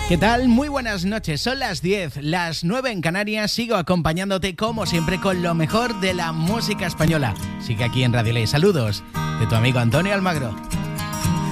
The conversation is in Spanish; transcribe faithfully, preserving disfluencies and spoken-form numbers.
¿Qué tal? Muy buenas noches, son las diez, las nueve en Canarias. Sigo acompañándote como siempre con lo mejor de la música española. Sigue aquí en Radio Ley. Saludos de tu amigo Antonio Almagro.